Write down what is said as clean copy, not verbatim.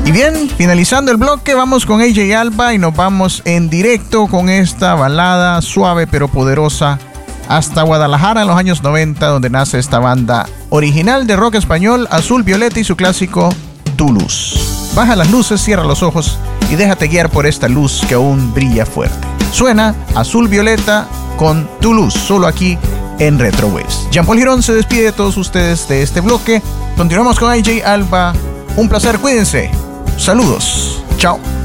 Y bien, finalizando el bloque, vamos con AJ Alba y nos vamos en directo con esta balada suave pero poderosa hasta Guadalajara en los años 90, donde nace esta banda original de rock español, Azul Violeta, y su clásico Tu Luz. Baja las luces, cierra los ojos y déjate guiar por esta luz que aún brilla fuerte. Suena Azul Violeta con Tu Luz, solo aquí en Retro Waves. Jean-Paul Girón se despide de todos ustedes de este bloque. Continuamos con AJ Alba. Un placer, cuídense. Saludos. Chao.